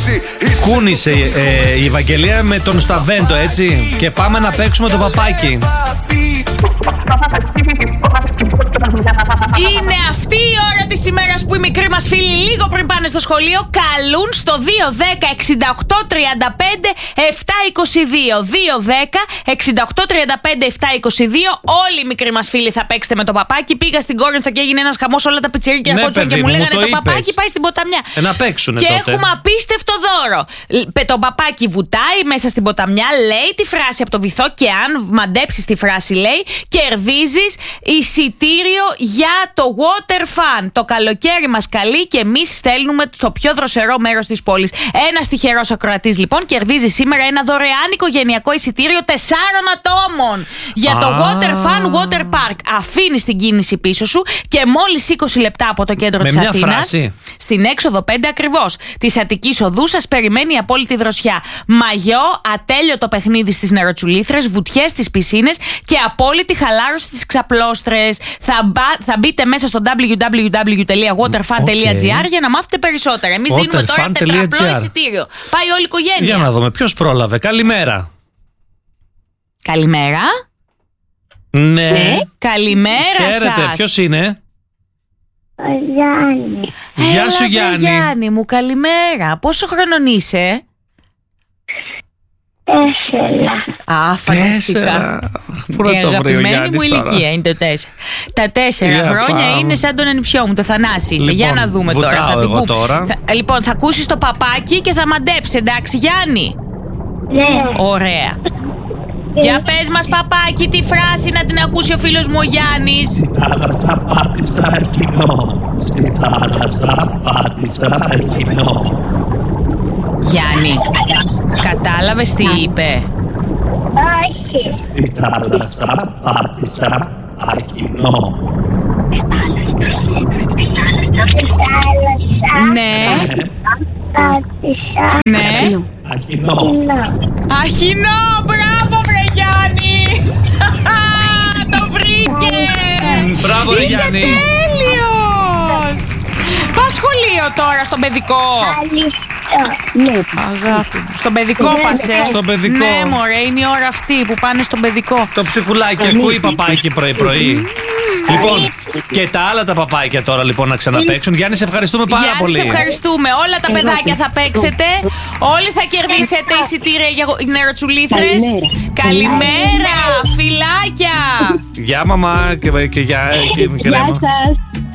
Κούνησε η Ευαγγελία με τον Σταβέντο, έτσι. Και πάμε να παίξουμε το παπάκι. Είναι αυτή η ώρα της ημέρας που οι μικροί μας φίλοι λίγο πριν πάνε στο σχολείο καλούν στο 210-68-35-722. 210-68-35-722. Όλοι οι μικροί μας φίλοι θα παίξετε με το παπάκι. Πήγα στην Κόρινθο και έγινε ένας χαμός. Όλα τα πιτσιρίκια έρχονταν και μου λέγανε το παπάκι πάει στην ποταμιά. Να παίξουνε και τότε. Έχουμε απίστευτο δώρο. Το παπάκι βουτάει μέσα στην ποταμιά, λέει τη φράση από το βυθό και αν μαντέψεις τη φράση, λέει, κερδίζεις εισιτήριο για το Water Fun. Το καλοκαίρι μας καλεί και εμείς στέλνουμε στο πιο δροσερό μέρος της πόλης. Ένας τυχερός ακροατής λοιπόν κερδίζει σήμερα ένα δωρεάν οικογενειακό εισιτήριο 4 ατόμων για το Water Fun Water Park. Αφήνεις την κίνηση πίσω σου και μόλις 20 λεπτά από το κέντρο της Αθήνας, στην έξοδο 5 ακριβώς της Αττικής Οδού, σας περιμένει η απόλυτη δροσιά. Μαγιό, ατέλειωτο παιχνίδι στις νεροτσουλήθρες, βουτιές στις πισίνες και απόλυτη χαλάρωση στις ξαπλώστρες. Θα μπείτε μέσα στο www.waterfun.gr για να μάθετε περισσότερα. Εμείς δίνουμε τώρα τετραπλό εισιτήριο. Πάει όλη η οικογένεια. Για να δούμε ποιος πρόλαβε. Καλημέρα. Καλημέρα. Ναι. Καλημέρα σας. Χαίρετε. Ποιος είναι? Γιάννη. Γεια σου Γιάννη. Γιάννη μου, καλημέρα. Πόσο χρονών είσαι? 4. Α, φανταστικά. Πού να το βρει ο Γιάννης μου ηλικία είναι το 4. Τα 4 χρόνια είναι σαν τον ανιψιό μου, το Θανάση είσαι. Για να δούμε τώρα. Θα εγώ τώρα. Λοιπόν, θα ακούσεις το παπάκι και θα μαντέψεις, εντάξει Γιάννη? Ναι. Ωραία. Για πες μας παπάκι τη φράση να την ακούσει ο φίλος μου ο Γιάννης. Στη θάλασσα πάτησα εχινό. Στη θάλασσα πάτησα εχινό. Γιάννη, κατάλαβες τι είπε? Όχι. Στη θάλασσα πάτησα αχινό. Ναι. Πάτησα. Ναι. Αχινό. Αχινό, μπράβο βρε Γιάννη. Το βρήκε. Μπράβο ρε Γιάννη. Είσαι τέλειος. Πας σχολείο τώρα στον παιδικό? Ναι. Αγάπη μου. Στον παιδικό πας, Στον παιδικό. Ναι μωρέ, είναι η ώρα αυτή που πάνε στον παιδικό. Το ψυχουλάκι ακούει παπάκι πρωί-πρωί. Λοιπόν, και τα άλλα τα παπάκια τώρα λοιπόν να ξαναπαίξουν. Γιάννη, σε ευχαριστούμε πάρα πολύ. Γιάννη, σε ευχαριστούμε. Όλα τα παιδάκια θα παίξετε. Όλοι θα κερδίσετε εισιτήρια για νεροτσουλήθρες. Καλημέρα, φιλάκια. Γεια μαμά και γεια. Γεια σας.